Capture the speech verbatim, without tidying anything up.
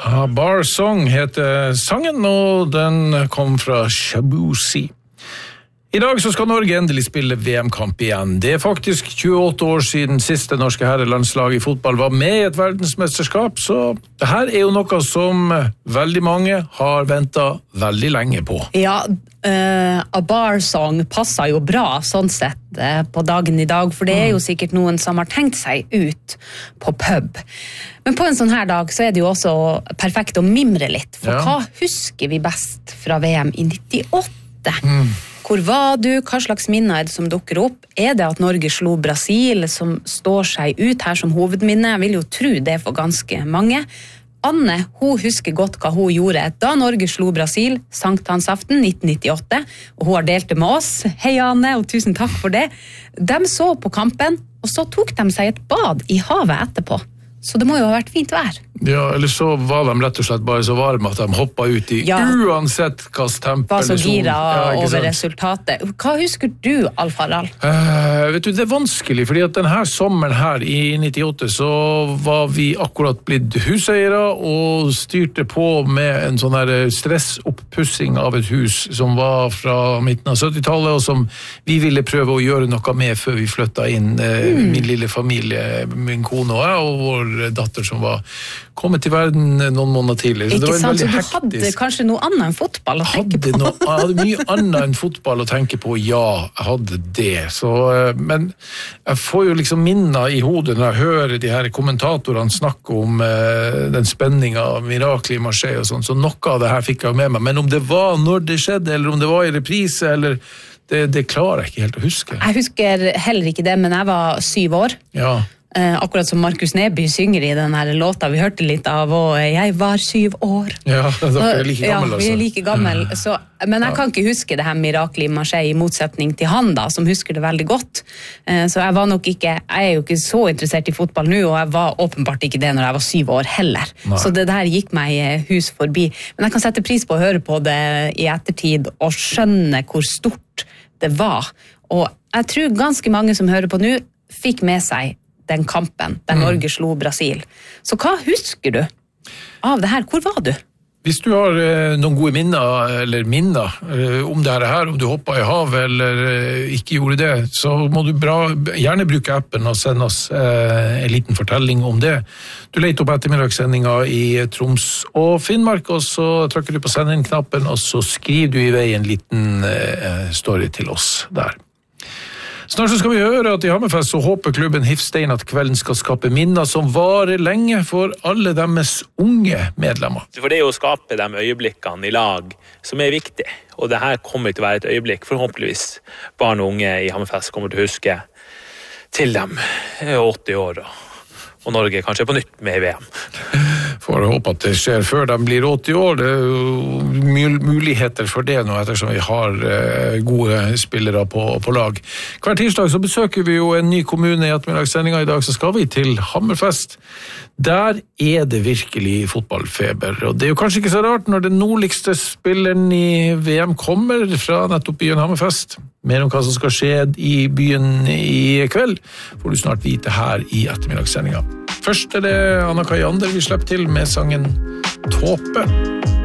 A Bar Song heter sangen, og den kom fra Shabuzi. I dag så skal Norge endelig spille V M-kamp igjen. Det er faktisk tjueåtte år siden siste norske herrelandslag i fotball var med i et verdensmesterskap, så det her er jo noe som veldig mange har ventet veldig lenge på. Ja, uh, A Bar Song passer jo bra sånn sett uh, på dagen i dag, for det er jo sikkert noen som har tenkt seg ut på pub. Men på en sånn her dag så er det jo også perfekt å mimre litt, for ja. Hva husker vi best fra V M i nittiåtte? Mm. Hvor var du? Hva slags minner er det som dukker opp? Er det at Norge slo Brasil, som står seg ut her som hovedminne? Jeg vil jo tro det for ganske mange. Anne, hun husker godt hva hun gjorde da Norge slo Brasil, sankthansaften nitten nittiåtte, og hun har delt det med oss. Hei Anne, og tusen takk for det. De så på kampen, og så tok de seg et bad i havet etterpå. Så det må jo ha vært fint vær. Ja, eller så var de rett og slett bare så varme at de hoppet ut i ja. Uansett hva tempel var så gira ja, over resultatet. Hva husker du, Alf-Harald? Uh, vet du, det er vanskelig, fordi at denne sommeren her i nittiåtte så var vi akkurat blitt huseiere og styrte på med en sånn her stressoppussing av et hus som var fra midten av syttitallet, og som vi ville prøve å gjøre noe med før vi flyttet inn uh, mm. min lille familie, min kone og jeg, og vår datter som var kommet til verden noen måneder tidligere. Ikke sant, så du hektisk. Hadde kanskje noe annet enn fotball å tenke på? Noe, jeg hadde mye annet enn fotball å tenke på, ja, jeg hadde det. Så, men jeg får jo liksom minner i hodet når jeg hører de her kommentatorene snakke om uh, den spenningen av miraklet i Marseille og sånn, så noe av det her fikk jeg med meg. Men om det var når det skjedde, eller om det var i reprise, eller det, det klarer jeg ikke helt å huske. Jeg husker heller ikke det, men jeg var syv år. Ja. Uh, akkurat som Markus Neby synger i den her låta vi hørte litt av, og jeg var syv år. Ja, dere er like gammel, ja, vi er like gammel. Så, men jeg kan ikke huske det her miraklet i Marseille i motsetning til han da, som husker det veldig godt. Uh, så jeg var nok ikke, jeg er jo ikke så interessert i fotball nå, og jeg var åpenbart ikke det når jeg var syv år heller. Nei. Så det der gikk meg hus forbi. Men jeg kan sette pris på å høre på det i ettertid, og skjønne hvor stort det var. Og jeg tror ganske mange som hører på nå, fikk med seg den kampen, der Norge slo Brasil. Så hva husker du av det her? Hvor var du? Hvis du har eh, noen gode minner, eller minner eh, om det her, om du hoppet i havet eller eh, ikke gjorde det, så må du bra, gjerne bruke appen og sende oss eh, en liten fortelling om det. Du leter opp ettermiddagssendinga i Troms og Finnmark, og så trykker du på send inn-knappen, og så skriver du i vei en liten eh, story til oss der. Snart så skal vi høre at i Hammerfest så håper klubben Hifstein at kvelden skal skape minner som varer lenge for alle deres unge medlemmer. For det er jo å skape de øyeblikkene i lag som er viktig, og det her kommer til å være et øyeblikk, forhåpentligvis barn og unge i Hammerfest kommer til å huske til dem er åtti år, og Norge kanskje er på nytt med i V M. Får håpe at det skjer før de blir åtti år. Det er jo muligheter for det nå, ettersom vi har gode spillere på, på lag. Hver tirsdag så besøker vi jo en ny kommune i ettermiddagssendinga. I dag så skal vi til Hammerfest. Der er det virkelig fotballfeber. Og det er jo kanskje ikke så rart når den nordligste spilleren i V M kommer fra nettopp byen Hammerfest. Mer om hva som skal skje i byen i kveld får du snart vite her i ettermiddagssendinga. Først er det Anna Kajander vi slipper til med sangen Tåpe.